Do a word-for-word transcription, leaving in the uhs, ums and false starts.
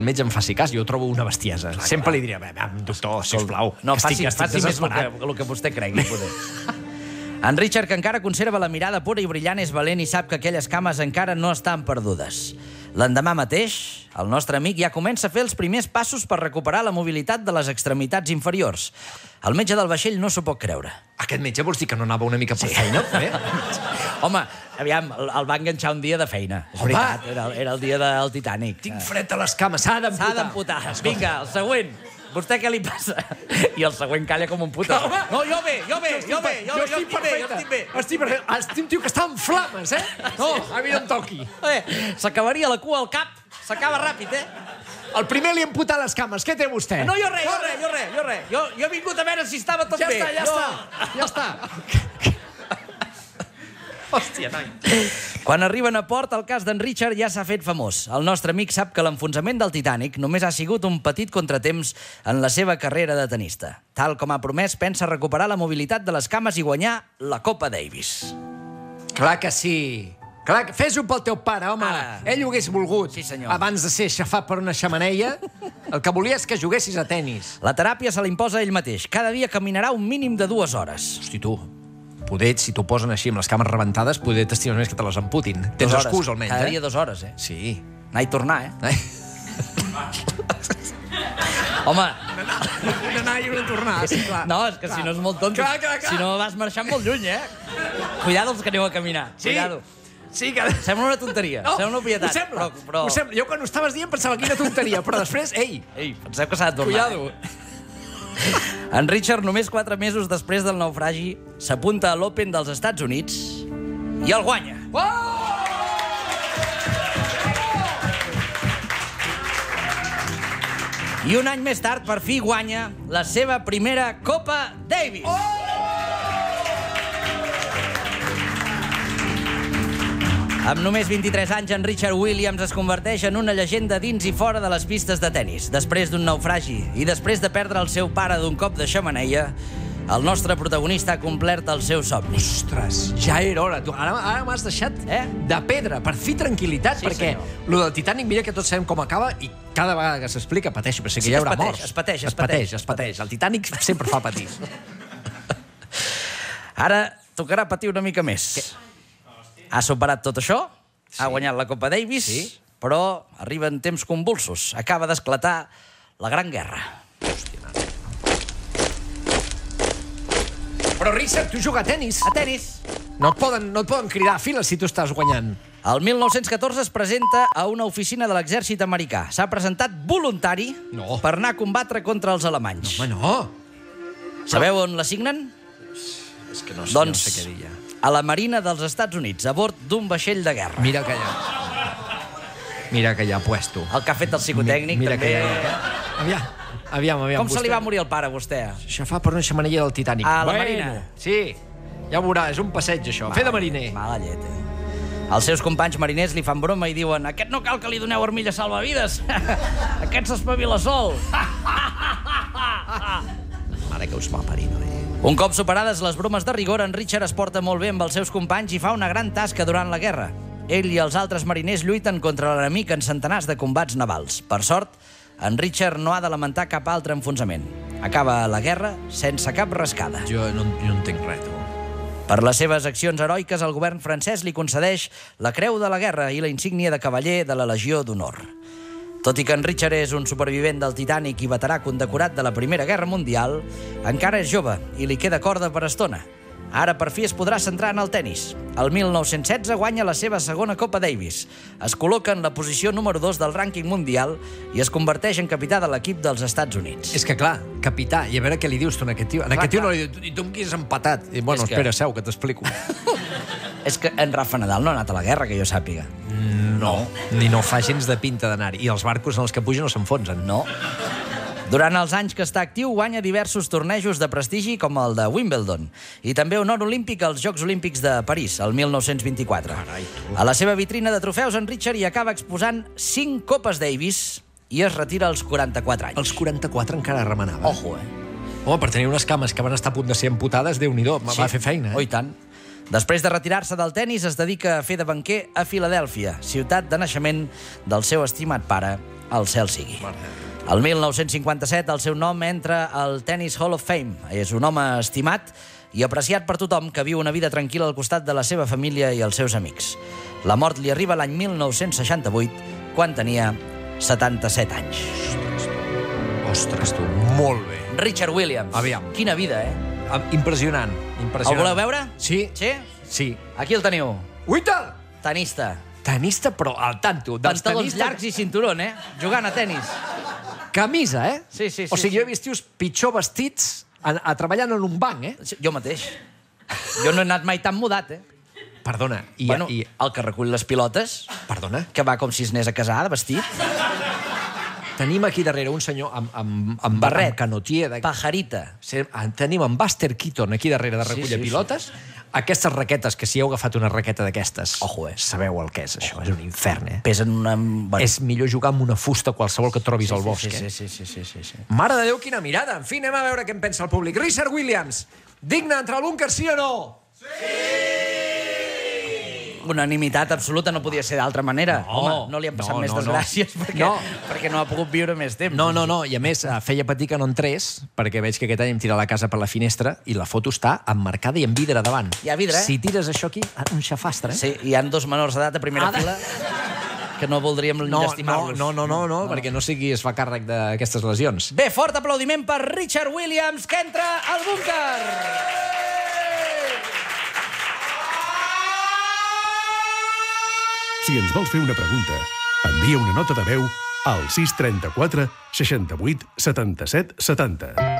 el metge em faci cas, jo ho trobo una bestiesa. Clar, Sempre clar. li diria, doctor, sisplau, no, estic, faci, estic faci més el que, el que vostè cregui, poder. En Richard, que encara conserva la mirada pura i brillant, és valent i sap que aquelles cames encara no estan perdudes. L'endemà mateix, el nostre amic ja comença a fer els primers passos per recuperar la mobilitat de les extremitats inferiors. El metge del vaixell no s'ho pot creure. Aquest metge vols dir que no anava una mica per sí. feina? Eh? Home, aviam, el va enganxar un dia de feina. És Home. veritat, era, era el dia del Titanic. Tinc fred a les cames, s'ha d'amputar. S'ha d'amputar. Vinga, el següent. Vostè què li passa? I el següent calla com un puta. No, no, jo bé, jo bé, jo bé, jo, jo, jo estic bé, jo estic bé. Estic perfecte. Estic un tio que està en flames, eh? No, a mi no em toqui. Eh, S'acabaria la cua al cap. S'acaba ràpid, eh? El primer li ha amputat les cames. Què té vostè? No, jo res, jo res, jo res, jo res. Jo, jo he vingut a veure si estava tot ja bé. Està, ja no. està, ja està. Hòstia, noi. Quan arriben a port, el cas d'en Richard ja s'ha fet famós. El nostre amic sap que l'enfonsament del Titanic només ha sigut un petit contratemps en la seva carrera de tenista. Tal com ha promès, pensa recuperar la mobilitat de les cames i guanyar la Copa Davis. Clar que sí. Clar que... Fes-ho pel teu pare, home. Ah. Ell ho hagués volgut. Sí, senyor. Abans de ser aixafat per una xamaneia, el que volia és que juguessis a tennis. La teràpia se l'imposa ell mateix. Cada dia caminarà un mínim de dues hores. Hosti, tu... Poder, si t'ho posen així amb les cames rebentades, poder t'estimes més que te les amputin. Tens excusa, almenys, Cada eh? dia dues hores, eh? Sí. Anar i tornar, eh? eh? Home... Un anar i un tornar, sí, clar. No, és que clar. Si no és molt tonto. Clar, clar, clar. Si no vas marxant molt lluny, eh? Cuidado els que aneu a caminar. Sí. Cuidado. Sí, que... Sembla una tonteria. No, sembla una obvietat. Ho sembla, però, però... ho sembla. Jo quan ho estaves dient pensava que era tonteria, però després, ei... Ei, penseu que s'ha de tornar. Cuidado. Eh? En Richard, només quatre mesos després del naufragi, s'apunta a l'Open dels Estats Units i el guanya. Oh! I un any més tard, per fi guanya la seva primera Copa Davis. Oh! Amb només vint-i-tres anys, en Richard Williams es converteix en una llegenda dins i fora de les pistes de tennis. Després d'un naufragi i després de perdre el seu pare d'un cop de xemeneia, el nostre protagonista ha complert el seu somni. Ostres, ja era hora. Tu, ara ara m'has deixat eh? de pedra. Per fi tranquil·litat, sí, perquè lo del Titanic, mira que tots sabem com acaba i cada vegada que s'explica pateixo, però sé que sí, hi haurà pateix, morts. Es pateix, es es pateix, pateix. es pateix. El Titanic sempre fa patir. Ara tocarà patir una mica més. Què? Ha superat tot això, sí. Ha guanyat la Copa Davis, sí. Però arriben temps convulsos. Acaba d'esclatar la Gran Guerra. Hòstia, però, Richard, tu jugues a tennis. A tennis. No et poden, no et poden cridar a files si tu estàs guanyant. El mil nou-cents catorze es presenta a una oficina de l'exèrcit americà. S'ha presentat voluntari no. per anar a combatre contra els alemanys. No, home, no. Sabeu on l'assignen? És que no, doncs, no sé què dir ja. A la Marina dels Estats Units, a bord d'un vaixell de guerra. Mira que ja... Mira que ja ha puesto. El que ha fet el psicotècnic, mira també... Que ja... Aviam, aviam, aviam. Com vostè... se li va morir el pare, a vostè? Això fa per una xemeneia del Titanic. A la bueno, Marina? Sí, ja ho veurà, és un passeig, això. Mala, Fer de mariner. Mala llet, eh? Els seus companys mariners li fan broma i diuen aquest no cal que li doneu armilla salvavides. Aquest s'espavila sol. Mare que us va parir, no, eh? Un cop superades les bromes de rigor, en Richard es porta molt bé amb els seus companys i fa una gran tasca durant la guerra. Ell i els altres mariners lluiten contra l'enemic en centenars de combats navals. Per sort, en Richard no ha de lamentar cap altre enfonsament. Acaba la guerra sense cap rascada. Jo no, jo no entenc res, tu. Per les seves accions heroiques, el govern francès li concedeix la Creu de la Guerra i la insígnia de cavaller de la Legió d'Honor. Tot i que en Richard és un supervivent del Titanic i veterà condecorat de la Primera Guerra Mundial, encara és jove i li queda corda per estona. Ara, per fi, es podrà centrar en el tennis. El mil nou-cents setze guanya la seva segona Copa Davis. Es col·loca en la posició número dos del rànquing mundial i es converteix en capità de l'equip dels Estats Units. És que, clar, capità, i a veure què li dius tu a aquest tio. En clar, aquest tio clar. no li dius, i tu em quis empatat. I, bueno, que... espera, seu, que t'explico. És que en Rafa Nadal no ha anat a la guerra, que jo sàpiga. No, ni no fa gens de pinta d'anar-hi. I els barcos en els que pugen no s'enfonsen. No. Durant els anys que està actiu, guanya diversos tornejos de prestigi, com el de Wimbledon, i també un or olímpic als Jocs Olímpics de París, el mil nou-cents vint-i-quatre. Carai, tu. A la seva vitrina de trofeus, en Richard hi acaba exposant cinc Copes Davis i es retira als quaranta-quatre anys. Els quaranta-quatre encara remenava. Ojo, eh? Home, per tenir unes cames que van estar a punt de ser amputades, Déu-n'hi-do, sí. Va fer feina, eh? Oh, i tant. Després de retirar-se del tennis, es dedica a fer de banquer a Filadèlfia, ciutat de naixement del seu estimat pare al cel sigui. El mil nou-cents cinquanta-set el seu nom entra al Tennis Hall of Fame. És un home estimat i apreciat per tothom que viu una vida tranquil·la al costat de la seva família i els seus amics. La mort li arriba l'any mil nou-cents seixanta-vuit, quan tenia setanta-set anys. Ostres, tu, molt bé. Richard Williams. Aviam. Quina vida, eh? Impressionant, impressionant. El voleu veure? Sí. Sí? Sí. Aquí el teniu. Uita! Tenista. Tenista, però al tanto. Pantalons llargs i cinturón, eh? Jugant a tenis. Camisa, eh? Sí, sí, sí. O sigui, jo he vist tios pitjor vestits a, a treballant en un banc, eh? Jo mateix. Jo no he anat mai tan mudat, eh? Perdona. I, bueno, i... el que recull les pilotes... Perdona? Que va com si es anés a casar, de vestit. Tenim aquí darrere un senyor amb, amb, amb barret, amb canotier. De... pajarita. Tenim en Buster Keaton aquí darrere de recull sí, sí, pilotes. Sí. Aquestes raquetes, que si heu agafat una raqueta d'aquestes, ojo, eh? Sabeu el que és, això. Ojo. És un infern, eh? Pesen una... Bueno. És millor jugar amb una fusta qualsevol que trobis sí, al sí, bosc, sí, eh? Sí, sí, sí, sí, sí. Mare de Déu, quina mirada! En fi, anem a veure què en pensa el públic. Richard Williams, digne d'entrar al búnquer, sí o no? Sí! Unanimitat absoluta, no podia ser d'altra manera. No, home, no li han passat no, més no, desgràcies no. perquè, No. perquè no ha pogut viure més temps. No, no, no, i a més feia patir que no entrés, perquè veig que aquest any em tira la casa per la finestra i la foto està emmarcada i amb vidre davant. Hi ha vidre, eh? Si tires això aquí, un xafastre, eh? Sí, hi ha dos menors d'edat a primera Ah, de- fila que no voldríem No, no, llastimar-los. no, no, no, no, perquè no sigui es fa càrrec d'aquestes lesions. Bé, fort aplaudiment per Richard Williams, que entra al búnquer! Si ens vols fer una pregunta, envia una nota de veu al sis trenta-quatre seixanta-vuit setanta-set setanta.